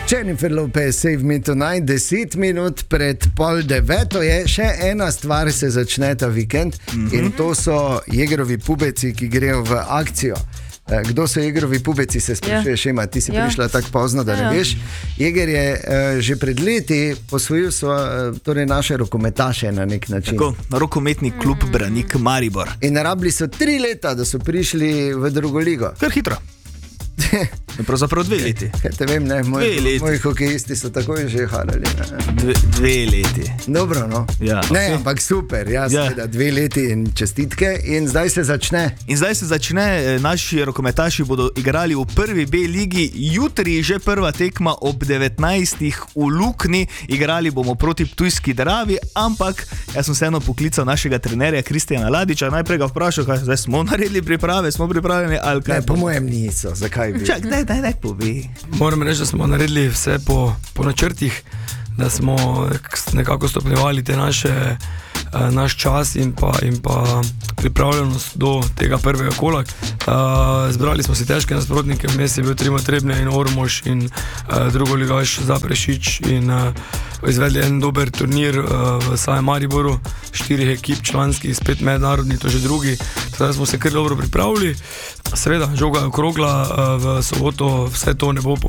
Jennifer Lopez, Save Me Tonight, 10 minut pred 8:30 je, še ena stvar se začne ta vikend in to so Jegerovi pubeci, ki grejo v akcijo. Kdo so Jegerovi pubeci, se sprašuješ, Ema, ti si prišla tako pozno, da ne veš. Jeger je že pred leti posvojil torej naše rokometaše na nek način. Tako, rokometni klub Branik Maribor. In rabili so 3 leta, da so prišli v drugo ligo. Kar hitro. Pravzaprav 2 leti. Kaj te vem, ne, moji hokejisti so takoj že harali. 2 leti. Dobro, no. Ja, ne, okay. Ampak super, seveda, 2 leti in čestitke in zdaj se začne. Naši rokometaši bodo igrali v prvi B ligi, jutri že prva tekma ob 19. v Lukni, igrali bomo proti Ptujski Dravi, ampak jaz sem vseeno poklical našega trenerja Kristjana Ladiča, najprej ga vprašal, kaj zdaj smo naredili priprave, smo pripravljeni ali kaj? Ne, po mojem niso, zakaj bi? Čak, daj povi. Moram reči, da smo naredili vse po načrtih, da smo nekako stopnjevali naš čas in pa pripravljenost do tega prvega kola. Zbrali smo si težke nasprotnike, vmes je bil Trimo Trebnje in Ormož in drugoligaš Zaprešič in izvedli en dober turnir v samem Mariboru, 4 ekip članskih, spet mednarodni, to že drugi, tako smo se kar dobro pripravili. Seveda, žoga je okrogla, v soboto vse to ne bo